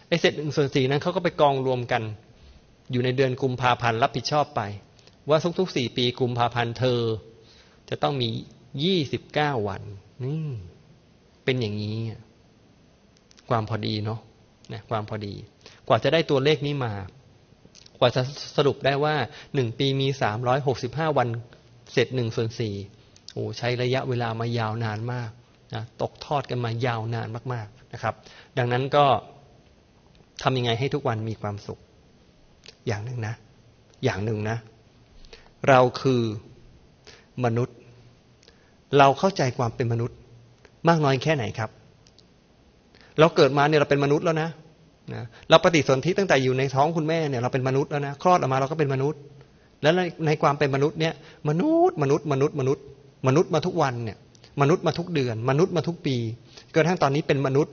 ไอ้เศษ1/4นั้นเขาก็ไปกองรวมกันอยู่ในเดือนกุมภาพันธ์รับผิดชอบไปว่าทุกๆ4 ปีกุมภาพันธ์เธอจะต้องมี29 วันนี่เป็นอย่างนี้ความพอดีเนาะนะความพอดีกว่าจะได้ตัวเลขนี้มากว่าจะสรุปได้ว่า1 ปีมี365 วันเศษ1/4โอ้ใช้ระยะเวลามายาวนานมากนะตกทอดกันมายาวนานมากๆนะครับดังนั้นก็ทำยังไงให้ทุกวันมีความสุขอย่างหนึ่งนะเราคือมนุษย์เราเข้าใจความเป็นมนุษย์มากน้อยแค่ไหนครับเราเกิดมาเนี่ยเราเป็นมนุษย์แล้วนะเราปฏิสนธิตั้งแต่อยู่ในท้องคุณแม่เนี่ยเราเป็นมนุษย์แล้วนะคลอดออกมาเราก็เป็นมนุษย์แล้วในความเป็นมนุษย์เนี่ยมนุษย์มาทุกวันเนี่ยมนุษย์มาทุกเดือนมนุษย์มาทุกปีจนกระทั่งตอนนี้เป็นมนุษย์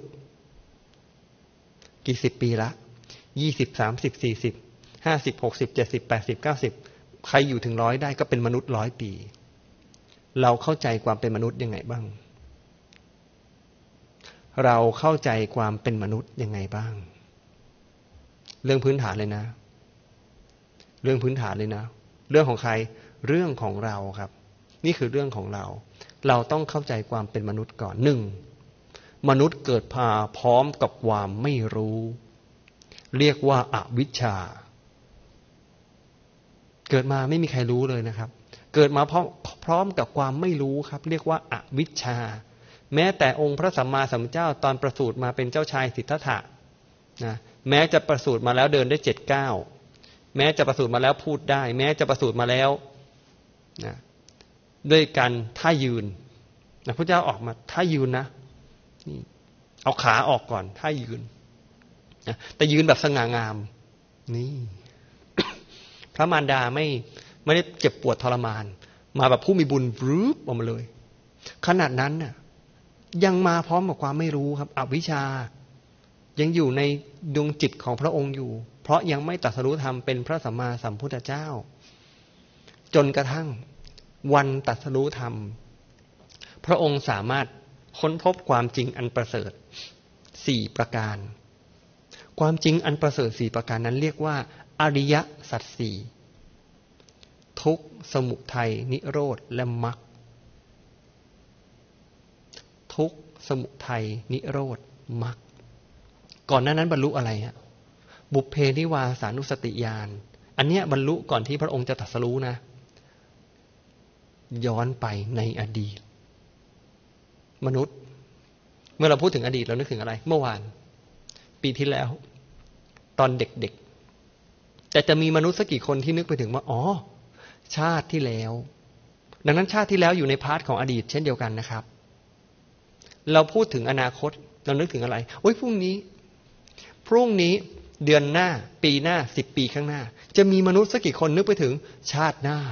กี่สิบปีละ20 30 40 50 60 70 80 90ใครอยู่ถึง100ได้ก็เป็นมนุษย์100 ปีเราเข้าใจความเป็นมนุษย์ยังไงบ้างเราเข้าใจความเป็นมนุษย์ยังไงบ้างเรื่องพื้นฐานเลยนะเรื่องพื้นฐานเลยนะเรื่องของใครเรื่องของเราครับนี่คือเรื่องของเราเราต้องเข้าใจความเป็นมนุษย์ก่อน1มนุษย์เกิดมาพร้อมกับความไม่รู้เรียกว่าอวิชชาเกิดมาไม่มีใครรู้เลยนะครับเกิดมาพร้อมกับความไม่รู้ครับเรียกว่าอวิชชาแม้แต่องค์พระสัมมาสัมพุทธเจ้าตอนประสูติมาเป็นเจ้าชายสิทธัตถะนะแม้จะประสูติมาแล้วเดินได้7 ก้าวแม้จะประสูติมาแล้วพูดได้แม้จะประสูติมาแล้วนะด้วยการท่ายืนนะพระเจ้าออกมาท่ายืนนะนี่เอาขาออกก่อนท่ายืนนะแต่ยืนแบบสง่างามนี่ พระมารดาไม่ได้เจ็บปวดทรมานมาแบบผู้มีบุญรึบออกมาเลยขนาดนั้นน่ะยังมาพร้อมกับความไม่รู้ครับอวิชชายังอยู่ในดวงจิตของพระองค์อยู่เพราะยังไม่ตรัสรู้ธรรมเป็นพระสัมมาสัมพุทธเจ้าจนกระทั่งวันตรัสรู้ธรรมพระองค์สามารถค้นพบความจริงอันประเสริฐ4 ประการความจริงอันประเสริฐ4 ประการนั้นเรียกว่าอริยสัจ 4ทุกข์สมุทัยนิโรธและมรรคทุกข์สมุทัยนิโรธมรรคก่อนหน้านั้นบรรลุอะไรฮะบุพเพนิวาสานุสติญาณอันเนี้ยบรรลุก่อนที่พระองค์จะตรัสรู้นะย้อนไปในอดีตมนุษย์เมื่อเราพูดถึงอดีตเรานึกถึงอะไรเมื่อวานปีที่แล้วตอนเด็กๆแต่จะมีมนุษย์สักกี่คนที่นึกไปถึงว่าอ๋อชาติที่แล้วดังนั้นชาติที่แล้วอยู่ในพาร์ทของอดีตเช่นเดียวกันนะครับเราพูดถึงอนาคตเรานึกถึงอะไรโอ้ยพรุ่งนี้เดือนหน้าปีหน้า10 ปีข้างหน้าจะมีมนุษย์สักกี่คนนึกไปถึงชาติหน้า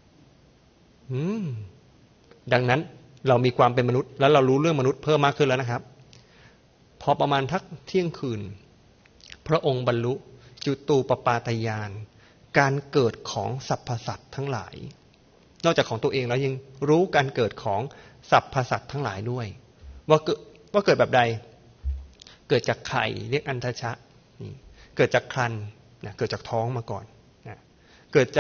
ดังนั้นเรามีความเป็นมนุษย์แล้วเรารู้เรื่องมนุษย์เพิ่มมากขึ้นแล้วนะครับพอประมาณทักเที่ยงคืนพระองค์บรรลุจุตูปปาตญาณการเกิดของสรรพสัตว์ทั้งหลายนอกจากของตัวเองแล้วยังรู้การเกิดของสรรพสัตว์ทั้งหลายด้วยว่าเกิดแบบใดเกิดจากไข่เรียกอันทชะเกิดจากครรภ์เกิดจากท้องมาก่อนเกิดจาก